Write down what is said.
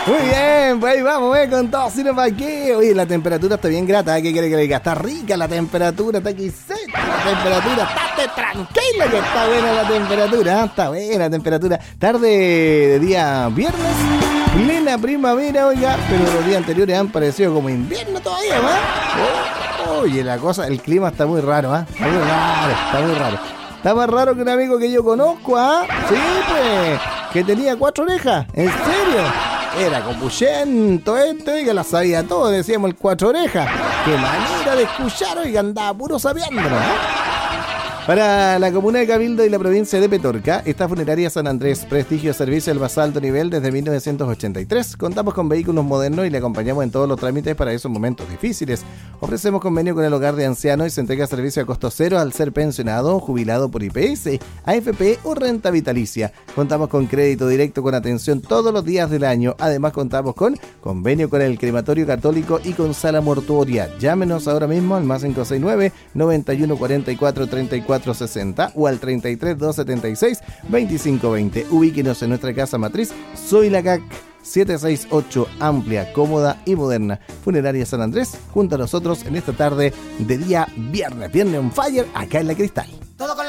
Muy bien, pues ahí vamos, con todo, si no pa' qué. Oye, la temperatura está bien grata, ¿qué quiere que le diga? Está rica la temperatura, está aquí seca la temperatura, estate tranquila que está buena la temperatura, está buena la temperatura. Tarde de día viernes, plena primavera, oiga, pero los días anteriores han parecido como invierno todavía, ¿va? Oye, la cosa, el clima está muy raro, ¿ah? Está muy raro, está muy raro. Está más raro que un amigo que yo conozco, ¿ah? Sí, pues, que tenía 4 orejas, ¿en serio? Era copuchento oiga, la sabía todo, decíamos el 4 orejas. Qué manera de escuchar, oiga, andaba puro sabiéndolo, ¿eh? Para la comuna de Cabildo y la provincia de Petorca, esta funeraria San Andrés, prestigio servicio del más alto nivel desde 1983. Contamos con vehículos modernos y le acompañamos en todos los trámites para esos momentos difíciles. Ofrecemos convenio con el hogar de ancianos y se entrega servicio a costo cero al ser pensionado o jubilado por IPS, AFP o renta vitalicia. Contamos con crédito directo con atención todos los días del año. Además contamos con convenio con el crematorio católico y con sala mortuoria. Llámenos ahora mismo al más 569 91 44 34 60 o al 33 276 2520. Ubíquenos en nuestra casa matriz Soy la CAC 768, amplia, cómoda y moderna. Funeraria San Andrés, junto a nosotros en esta tarde de día viernes on fire, acá en La Cristal. Todo con